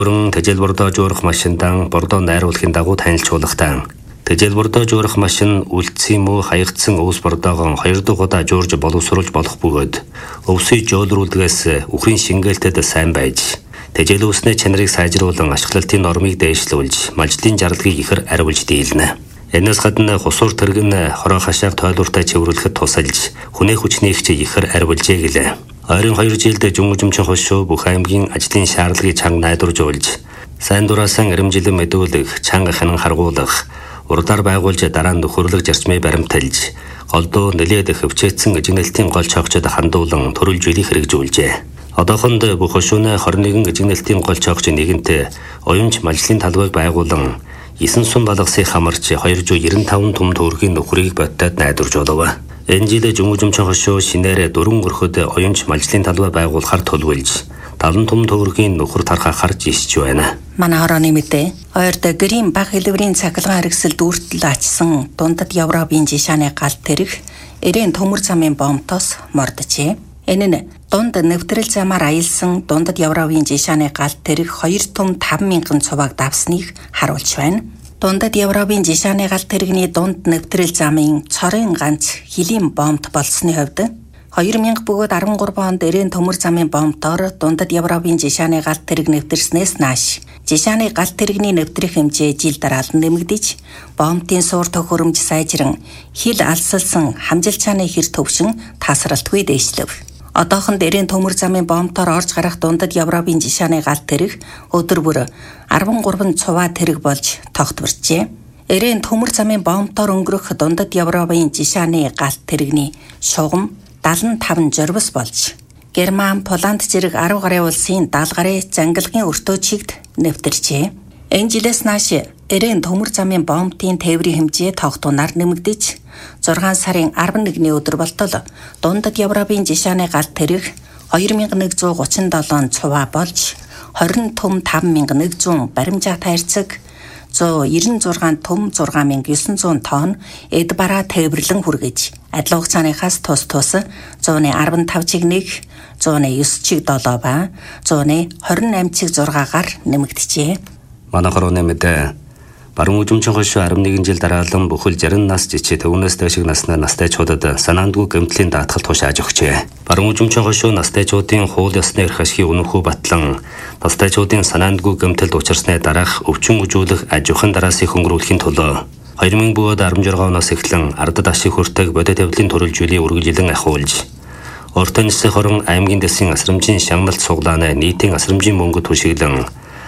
Бүрэн тэжээл бордоо жуурах машиндан бордоо найруулахын дагуу танилцуулгатай. Тэжээл бордоо жуурах машин үлдсэн мө хаягдсан өвс бордоогоо 2 дахь удаа жуурж боловсруулж болох бөгөөд өвсөй жөөлрүүлдгээс үхрийн шингээлтэд сайн байж тэжээл өвснээ чанарыг сайжруулан ашиглалтын нормыг дээшлүүлж малжлын жарлалыг ихэр арвилж дийлнэ. Энэс гадна хусуур тэргэн хороо хашааг тойлууртай цэвэрлэхэд тусалж хүнээ хүчнийгч ихэр арвилжээ гэлээ. Ойрын 2 жилд Жунгужимчин хошуу бүх аймгийн ажлын шаардлагыг чанга найдваржуулж сайн дураасан эрэмжилэн мэдүүлэх, чанга хянан харгуулах, урдаар байгуулж дараа нь нөхөрлөг зарчмыг баримталж, голдуу нэлээд хөвчөөцсөн эжигнэлтийн гол чогчод хандуулан төрөлжүүлэх хэрэгжүүлжээ. Одоохонд бүх хошууны 21 эжигнэлтийн гол чогч нэгэнтээ уянж малжлын талбайг байгуулан 9 сум балгасыг хамарч 295 том төгрөгийн нөхрийг бодтод найдваржуулав. Энэ жил Жунгужимчин хошуу шинээр 4 өрхөд уянж малжлын талбай байгуулахар төлөвлөж 70 том төгрөгийн нөхөр тархахаар жишж байна. Манай хорооны мэдээ ойрд гэрийн баг хэлбэрийн цахилгаан хэрэгсэл дүүртэл ачсан дундад Европын жишааны галт тэрэг эрийн төмөр замын бомтоос мордожээ. Энэ нь дунд нэвтрэл замаар аялсан дундад Европын жишааны галт тэрэг 2 том 5,000 цуваг давсныг харуулж байна. Дундад Европын жишааны галт тэрэгний дунд нэвтрэл замын цорын ганц хилийн бомт болсны хувьд 2000 бөгөөд 13 онд эрийн төмөр замын бомтоор дундад Европын жишааны галт тэрэг нэвтэрснээс нааш жишааны галт тэрэгний нэвтрэх хэмжээ жил дараалан нэмэгдэж бомтын суур төхөөрөмж сайжран хил алсалсан хамжилчааны хэр төвшин тасралтгүй дээшлэв. Одоохонд эрийн төмөр замын бомтоор орж гарах дундад Европын жишааны галт тэрэг өдөр бүр 13 цуваа тэрэг болж тогтворчээ. Эрийн төмөр замын бомтоор өнгөрөх дундад Европын жишааны галт тэрэгний шугам 75 журвас болж Герман, Поланд зэрэг 10 гаруй улсын 70 гаруй зангилгын өртөөчигд нэвтэрчээ. Энэ жилээс нааш эрийн төмөр замын бомтын тээврийн хэмжээ тогтунаар нэмэгдэж 6 сарын 11-ний өдөр болтол дундад Европын жишааны галт тэрэг 2137 цуваа болж 20 том 5100 баримжаа тайрцаг 196 том 6900 тонн эд бараа тээвэрлэн хүргэж адил хугацааныхаас тус 115 чиг 1, 109 чиг 7 ба 128 чиг 6-гаар нэмэгдэжээ. Манай хорооны мэдээ баруун үзмчин хошуу 11 жил дараалан бүхэл 60 нас жичээ төвнөөс дэшиг насны настайчуудад санаандгүй гэмтлийн даатгал тушааж өгчээ. Баруун үзмчин хошуу настайчуудын хууль ёсны эрх ашигыг үнэмхүү батлан настайчуудын санаандгүй гэмтэлд учирсны дараах өвчин үжүүлэх аж ахуйн дараасыг хөнгөрүүлэхийн төлөө 2000 бөгөөд 16 оноос эхлэн ардад ашиг хүртээг бодит явдлын төрөлжүүлийг үргэлжилэн ахиулж Ортой Нисын хорон аймгийн дэсийн асрамжийн шагналт суглааны нийтийн асрамжийн мөнгө түшиглэн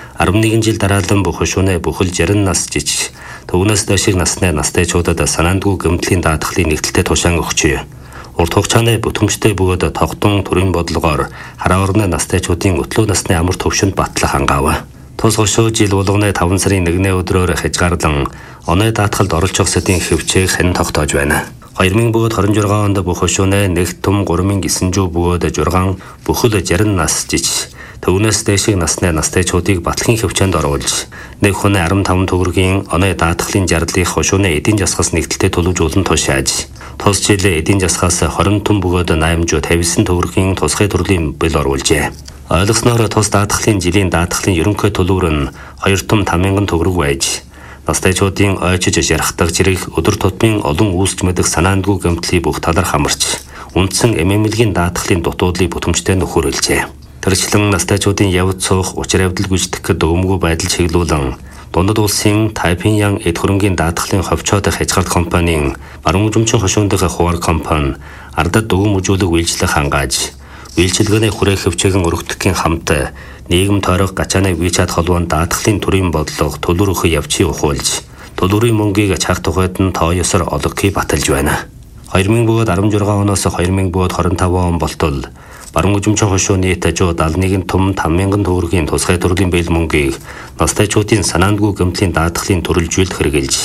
11 жил дараалан бүх хошууны бүхэл 60 нас жиж төвнөөс дэшиг насны настайчуудад санаандгүй гэмтлийн даатгалыг нэгдэлтэй тушаан өгчээ. Урт хугацааны бүтэмжтэй бөгөөд тогтун төрийн бодлогоор хараа орны настайчуудын өтлөө насны амар төвшөнд батлах хангаав. Тус хошуу жил болгоны 5 сарын 1-ний өдрөөр хязгаарлан оны даатгалд оролцох сэдийн хөвчээг хэн тогтоож байна. 2000 бөгөөд 26 онд бүх хошууны нэг том 3900 бөгөөд 6 бүхэл 60 нас жиж төвнөөс дэшиг насны настайчуудыг батлахын хөвчөнд оруулж нэг хүн 15 төгрөгийн оны даатгалын жарлалыг хошууны эдийн засгаас нэгдэлтэй төлөвлөжүүлэн тушааж тус жил эдийн засгаас 20 том бөгөөд 859 төгрөгийн тусгай төрлийн бэл оруулжээ. Ойлгосноор тус даатгалын жилийн даатгалын ерөнхий төлөвөр нь 2 том 5000 төгрөг байж настайчуудын ойчиж жарахдаг зэрэг өдөр тутмын олон үүсч мэдэх санаандгүй гэмтлийн бүх талаар хамарч үндсэн эмэмлэгийн даатгалын дутуудлыг бүтэмжтэй нөхөрлөжээ. Тэрчлэн настайчуудын явц суух учир явдал гүйцэтгэх өвмгөө байдал чиглүүлэн дундад улсын Тайпиньян эд хөрөнгийн даатгалын ховчоод хязгаарт компанийн баруун үзмчин хошуунд дэх хуваар компани ардад өвөм үжүүлэг үйлчлэх хангааж үйлчилгээний хүрээх хөвчөөгөн өргөдөхгийн хамт нийгэм тойрох гачааны WeChat холбоонд даатгалын төрийн бодлого төлөв өгөх явцыг ухуулж төлөврийн мөнгийг ачаах тухайд нь тоо ёсоор олгохыг баталж байна. 2000 бөгөөд 16 оноос 2000 бөгөөд 25 он болтол баруун үзмчин хошуу нийт 71 том 5000 төгрөгийн тусгай төрлийн бэл мөнгийг настайчуудын санаандгүй гэмтлийн даатгалын төрөлжүүлэлт хэрэгжилж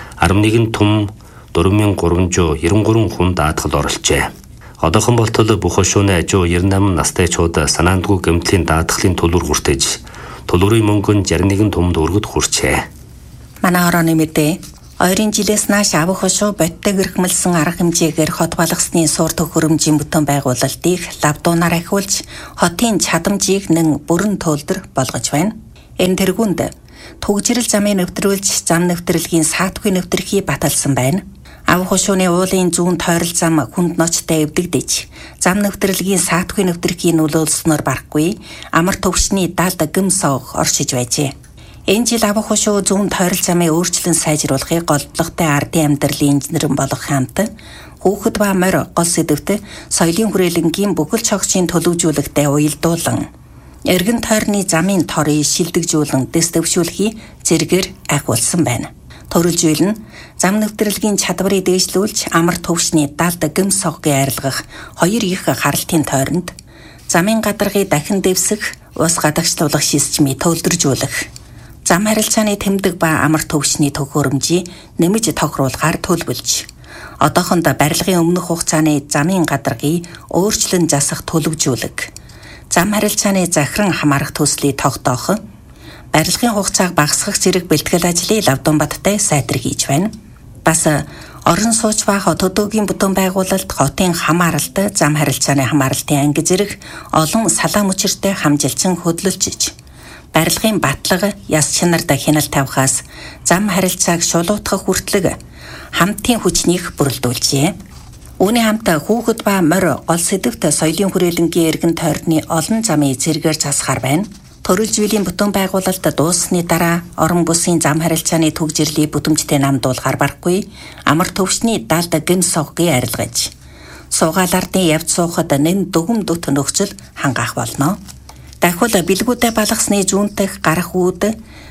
11 том 4393 хүн даатгал оролцжээ. Одоохон болтол бүх хошууны 98 настайчууд санаандгүй гэмтлийн даатгалын төлөв хүртэж төлөврийн мөнгө нь 61 том төгрөгөд хүрчээ. Манай хорооны мэдээ ойрын жилээс нааш авах хошуу бодиттой гэрхмэлсэн арга хэмжээгээр хот балгасны суур төхөөрөмжийн бүтээн байгуулалтыг лавдуунаар ахиулж хотын чадамжийг нэн бүрэн төлдөр болгож байна. Энэ тэргуунд түгжирэл замыг нэвтрүүлж зам нэвтрэлгийн саатгүй нэвтрхий баталсан байна. Ав хушууны уулын зүүн тойрол зам хүнд ноцтой эвдэгдэж, зам нэвтрэлгийн саатгүй нэвтрхийн нөлөөлснөөр барахгүй амар төвшний далд гим сог оршиж байжээ. Энэ жил ав хушуу зүүн тойрол замыг өөрчлөн сайжруулахыг голдлоготой ардын амьдралын инженерэн болох хамт хүүхэд ба морь гол сэдвт соёлын хүрээлэнгийн бүхэл чогчийн төлөвжүүлэгтээ уялдуулан эргэн тойрны замын торыг шилдэгжүүлэн дэс дэвшүүлэхий зэргээр агуулсан байна. Төрөлжүүл нь зам нэвтрэлгийн чадварыг дээшлүүлж амар төвшний далд гим соггийн арилгах хоёр их харалтын тойронд замын гадаргыг дахин дэвсэх ус гадагшлуулах системийг төлөвлөжүүлэх, зам харилцааны тэмдэг ба амар төвшний төхөөрөмжийг нэмж тохируулахаар төлөвлөж, одоохондоо барилгын өмнөх хугацааны замын гадаргыг өөрчлөн засах төлөвжүүлэг, зам харилцааны захиран хамаарах төслийг тогтоох, барилгын хугацааг багасгах зэрэг бэлтгэл ажлыг Лавдонбаттай сайтар хийж байна. Бас орон сууч ба хот өдөөгийн бүтээн байгуулалт, хотын хамааралт, зам харилцааны хамааралтын анги зэрэг олон салаа мөчөртэй хамжилсан хөдөлж, барилгын батлага, яс чанарт хяналт тавихаас зам харилцааг шулуутгах хүртлэг хамтын хүчнийг бүрэлдүүлжээ. Үүний хамт хүүхэд ба морь гол сэдвт соёлын хүрээлэнгийн эргэн тойрны олон замыг зэргээр засахаар байна. Төрөлжүүлийн бүтээн байгуулалт дууссаны дараа орон бүсийн зам харилцааны түгжирлийг бүтэмжтэй намдуулахаар барахгүй амар төвшний далд гим соггийн арилгаж, суугаал ардын явц суухад нэн дүгм дүт нөхцөл хангаах болно. Дахиад бэлгүүдэд балгасны зүүнтэх гарах үүд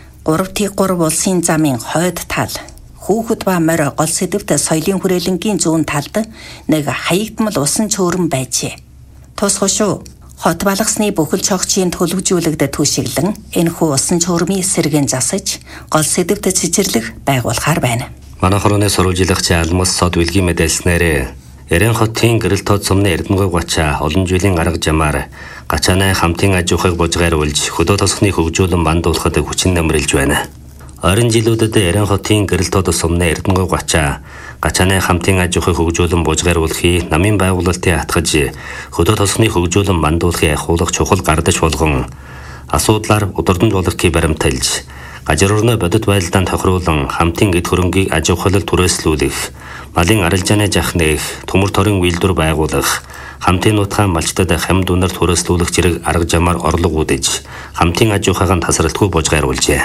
3T3 улсын замын хойд тал хүүхэд ба морь гол сэдвт соёлын хүрээлэнгийн зүүн талд нэг хаягдмал усан цөөрөн байжээ. Тус хошуу хот балгасны бүхэл чогчийн төлөвжүүлэгдэд түшиглэн энэхүү усан цөөрмийн сэргэн засаж гол сэдвт цэцэрлэх байгуулахаар байна. Манай хорооны сурвалжлагч алмас сод билгийн мэдээлснээр Эрен хотын гэрэл тод сумны Эрдэнэгүй гачаа олон жилийн арга жамаар гачааны хамтын аж ахуйг бужгааруулж хөдөө тосхны хөгжүүлэн бандуулахад хүчин нэмрэлж байна. Ойрын жилүүдэд Эрен хотын гэрэл тод сумны Эрдэнэгүй гачаа гачааны хамтын аж ахуйг хөгжүүлэн бужгааруулахыг намын байгуулалтын атгаж хөдөө тосхны хөгжүүлэн бандуулахыг ахуулах чухал гардаж болгон асуудлаар удирдамж болгохыг баримталж гажирурны бодит байдалд тохируулан хамтын эд хөрөнгийг аж ахуйлал түрээслүүлэх, малын арилжааны жахныг төмөр торын үйлдвэр байгуулах, хамтын нутгаа малчтад хамт үнэр түрээслүүлэх зэрэг арга жамаар орлого үдэж, хамтын аж ахуйг тасралтгүй бужгааруулжээ.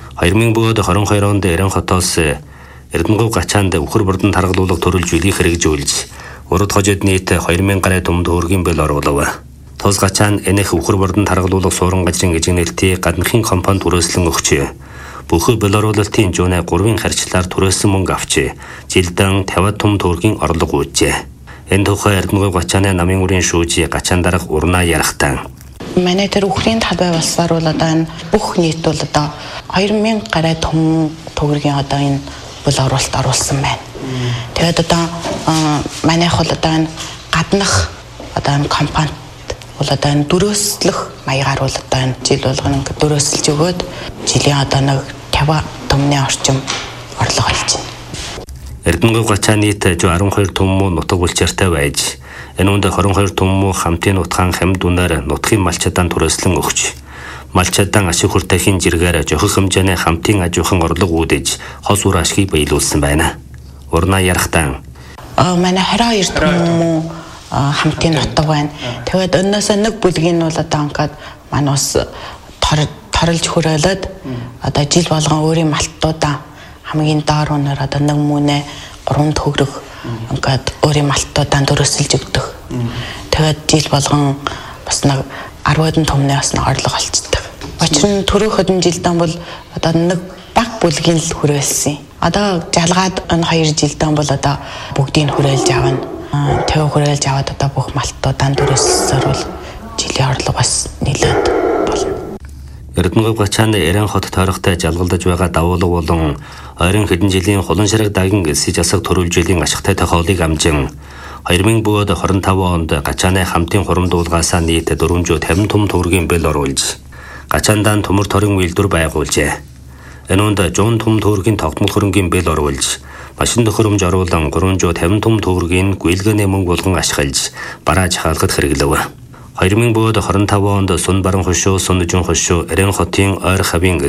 2022 онд Эрен хотоос Эрдэнэгүй гачаанд үхэр бүрдэн таргалуулах төрөлжүүлгийг хэрэгжүүлж, урд хожид нийт 2000 гаруй төмд төгрөгийн бэл оруулав. Тус гачаан энэх үхэр бүрдэн таргалуулах суурин газрын эжигнэлтийг гадныхын компанид түрээслэн өгчээ. Бүхэл белоруулалтын жуунай 3-ын харьцлаар түрээсэн мөнгө авчээ. Жилдэн 50 том төгрөгийн орлого үүжээ. Энэ тухай Эрдэнэгүй гачааны намын үрийн шүүжи гачаан дарах урнаа ярахтаа. Манай тэр үхрийн талбай болсоор бол одоо энэ бүх нийт бол одоо 2000 гаруй том төгрөгийн одоо энэ бул оруулалт оруулсан байна. Тэгээд одоо манайх бол одоо энэ гаднах одоо энэ компанид бол одоо энэ дөрөөслөх маягаар бол одоо энэ жил болгоно ингээд дөрөөсөлж өгөөд жилийн одоо нэг 50 томны орчим орлого олж байна. Эрдэнэгүй гачаа нийт 12 том муу нутаг булчиртай байж энэ үнд 22 том муу хамтын нутгаан хамт үнээр нутгийн малчадан түрээслэн өгч малчадан ашиг хүртэхийн жиргээр жохих хэмжээний хамтын аж ахуйн орлого үүдэж хос үр ашгийг биелүүлсэн байна. Урнаа ярахтаа манай 22 том муу хамтын нутаг байна. Тэгээд өнөөс нэг бүлгийн нь бол одоо ингээд манай ус торлж хөрөөлөд одоо жил болгон өөрийн малтуудаа хамгийн доор өнөр одоо нэг мөнэ 3 төгрөг ингээд өөрийн малтуудаа дөрөсөлж өгдөг. Тэгээд жил болгон бас нэг 10 томны бас нэг орлого олцдог. Учир нь түрүү хөдөн жилдэн бол одоо нэг баг бүлгийн л хүрээлсэн. Одоо жалгаад энэ 2 жилдэн бол одоо бүгдийг хүрээлж авна. Тэв хүрээлж аваад одоо бүх малтуудаа дөрөсөлсөөр бол жилийн орлого бас нэлээд болно. Эрдэнэгүй гачааны Эрен хот тойрогтой жалгалдаж байгаа давуулга болон ойрын хэдэн жилийн хулан ширэг дагин эсэж асах төрүүлжлийн ашигтай тохиолыг амжин 2025 онд гачааны хамтын хурамдуулгаасаа нийт 450 том төгрөгийн бэл оруулж гачаандан төмөр торын үйлдвэр байгуулжээ. Энэ үнд 100 том төгрөгийн тогтмол хөрөнгийн бэл оруулж машин төхөөрөмж оруулан 350 том төгрөгийн гүйлгээний мөнгө болгон ашиглаж бараа жахаалахад хэрэглэв. 2025 онд Сун Баран хошуу, Сун Нужин хошуу, Эрен хотын ойр хавийн